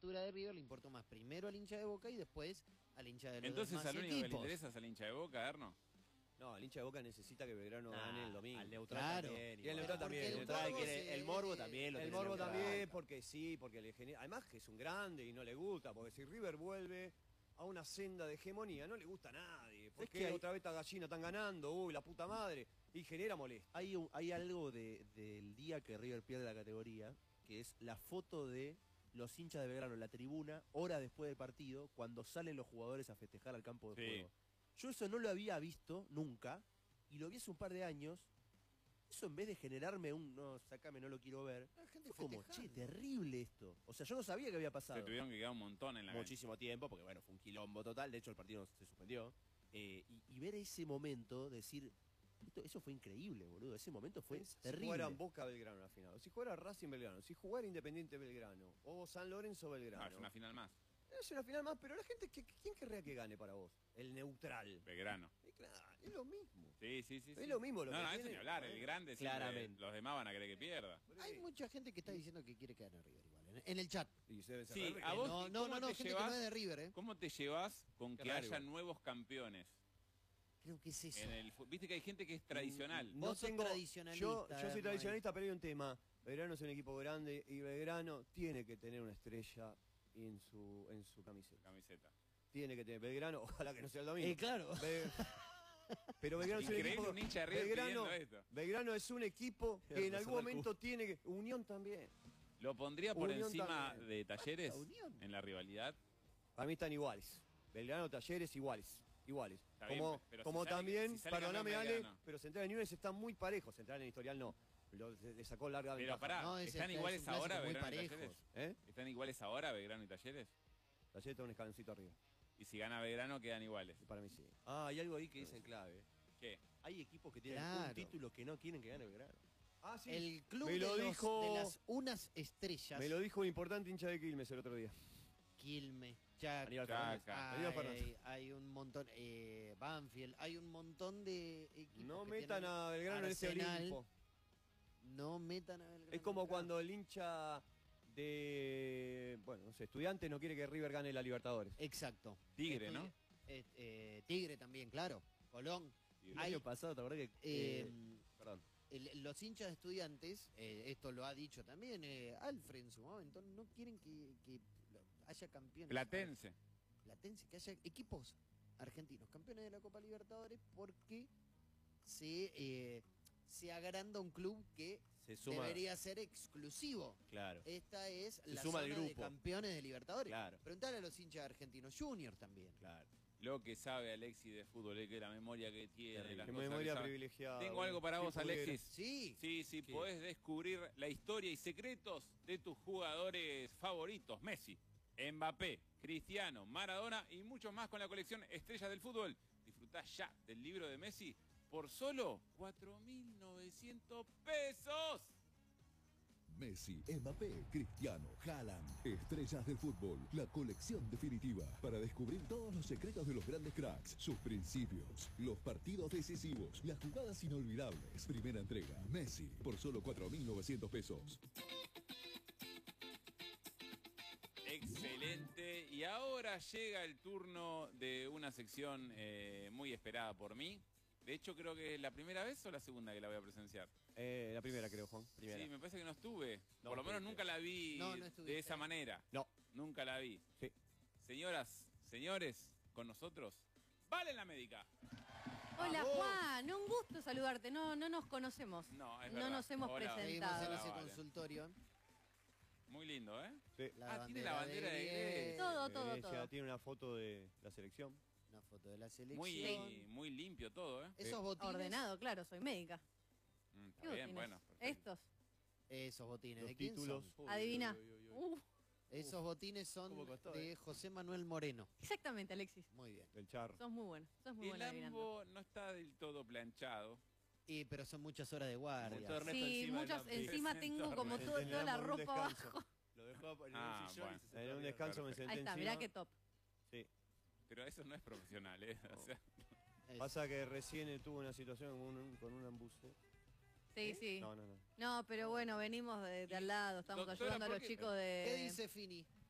estatura de River le importó más primero al hincha de Boca y después al hincha de los Entonces demás al único que le equipos. interesa es al hincha de Boca, Erno. No, el hincha de Boca necesita que Belgrano gane el domingo. Al neutral Claro. también. Y el neutral también. Porque El el neutral morbo quiere- se- El morbo también lo El tiene morbo neutral. también, porque sí, porque le genera. Además que es un grande y no le gusta, porque si River vuelve a una senda de hegemonía, no le gusta a nadie. ¿Por Es qué que hay- otra vez esta gallina están ganando? Uy, la puta madre. Y genera molestia. Hay algo del día que River pierde la categoría, que es la foto de los hinchas de Belgrano en la tribuna, hora después del partido, cuando salen los jugadores a festejar al campo de Sí. juego. Yo eso no lo había visto nunca, y lo vi hace un par de años. Eso en vez de generarme un, no, sacame, no lo quiero ver, La gente fue como, festejando. che, terrible esto. O sea, yo no sabía que había Se pasado. tuvieron que quedar un montón en la cancha. Muchísimo tiempo, porque bueno, fue un quilombo total, de hecho el partido se suspendió. Y ver ese momento, decir, eso fue increíble, boludo, ese momento fue Si terrible. jugaran Boca Belgrano la final, o si jugara Racing Belgrano, si jugara Independiente Belgrano, o San Lorenzo Belgrano. No, es una final más. Es una final más, pero la gente, ¿quién querría que gane para vos? El neutral. Belgrano. Y claro, es lo mismo. Sí, sí, sí. Es sí. lo mismo lo no, que no, eso tiene. ni hablar. El grande siempre, Claramente. los demás van a querer que pierda. Hay mucha gente que está diciendo que quiere que gane River igual, en el chat. Y se debe ser Sí, River. a vos, No, ¿y no, cómo no, no, te gente llevas- que no es de River, ¿eh? ¿Cómo te llevas con Qué que raro haya igual. nuevos campeones? Creo que es eso. En el, viste que hay gente que es tradicional. Vos sos tradicionalista, Yo soy Hernán. tradicionalista, pero hay un tema. Belgrano es un equipo grande y Belgrano tiene que tener una estrella en su camiseta. Camiseta. Tiene que tener. Belgrano, ojalá que no sea el domingo. Claro. Pero Belgrano es un Increíble equipo. un hincha de River pidiendo esto. Belgrano es un equipo que en Personal algún momento tiene que. Unión también. ¿Lo pondría por Unión encima también. de Talleres La Unión. en la rivalidad? Para mí están iguales. Belgrano, Talleres, iguales. Iguales. Está bien, Como, pero como si sale- también, si sale perdóname campeón Ale, Belgrano. pero Central y Newell's están muy parejos. Central en historial no. Le sacó larga Pero ventaja. pará, No, es ¿están un iguales clásico ahora muy Belgrano y parejos. Talleres? ¿Eh? ¿Están iguales ahora Belgrano y Talleres? Talleres está un escaloncito arriba. Y si gana Belgrano quedan iguales. Y para mí sí. Ah, hay algo ahí que dicen clave. ¿Qué? Hay equipos que tienen Claro. un título que no quieren que gane Belgrano. Ah, sí. El club Me de, lo los- dijo- de las unas estrellas. Me lo dijo un importante hincha de Quilmes el otro día. Quilmes, Chaca, Aníbal Chaca. Fernández. Aníbal Fernández. hay un montón, Banfield, hay un montón de equipos. No que metan tienen a Belgrano en ese Arsenal. Olimpo. No metan a Belgrano. Es como acá. cuando el hincha de, bueno, no sé, Estudiantes no quiere que River gane la Libertadores. Exacto. Tigre, ¿no? Tigre también, claro. Colón. El Hay- año pasado, ¿te acordás que...? Perdón. Los hinchas de Estudiantes, esto lo ha dicho también Alfred en su momento, no quieren que haya campeones. Platense. Platense, que haya equipos argentinos campeones de la Copa Libertadores porque se agranda un club que Se suma. debería ser exclusivo. Claro. Esta es Se la suma zona al de grupo. campeones de Libertadores. Claro. Preguntale a los hinchas argentinos juniors también. Claro. Lo que sabe Alexis de fútbol, que la memoria que tiene. Terrible. Las Qué cosas memoria que sabe. privilegiada. Tengo algo para vos, ¿Quién pudiera? Alexis. Sí. Sí, ¿Qué? podés descubrir la historia y secretos de tus jugadores favoritos. Messi, Mbappé, Cristiano, Maradona y muchos más con la colección Estrellas del Fútbol. Disfrutá ya del libro de Messi por solo 4.900 pesos. Messi, Mbappé, Cristiano, Haaland, Estrellas del Fútbol, la colección definitiva para descubrir todos los secretos de los grandes cracks, sus principios, los partidos decisivos, las jugadas inolvidables. Primera entrega, Messi, por solo 4.900 pesos. Excelente. Y ahora llega el turno de una sección muy esperada por mí. De hecho, creo que es la primera vez o la segunda que la voy a presenciar. La primera creo, Juan. Primera. Sí, me parece que no estuve. No, Por lo menos estuviste. nunca la vi No, no estuviste. de esa manera. No. Nunca la vi. Sí. Señoras, señores, con nosotros, Valen la Médica. Hola Juan, un gusto saludarte. No nos conocemos. No, es No verdad. nos hemos Hola. Seguimos en presentado. ese Vale. consultorio. Muy lindo, ¿eh? Sí. Tiene la bandera de Grey. Ya tiene una foto de la selección. Una foto de la selección. Muy limpio todo, ¿eh? Esos botines. Ordenado, claro, soy médica. Está ¿Qué bien, botines? bueno. perfecto. Estos. Esos botines. Los ¿De quién títulos. son? Adivina. Esos botines son ¿Cómo costó, de José Manuel Moreno. Exactamente, Alexis. Muy bien. Del Charro. Sos muy bueno. Sos muy El bueno adivinando. ambo no está del todo planchado. Pero son muchas horas de guardia. Como todo Ernesto Sí, encima muchas, del encima Sí, tengo enorme. como toda la Teníamos un ropa descanso. abajo. Lo dejó en Ah, un sillón bueno. y se En un sentó descanso me Perfecto. senté Ahí está, encima. mirá qué top. Sí. Pero eso no es profesional, ¿eh? O sea, Es- Pasa que recién tuvo una situación con un embuse. Sí, sí. No. No, pero bueno, venimos de al lado, estamos Doctora, ayudando a los ¿por qué? chicos ¿Qué de... dice Fini?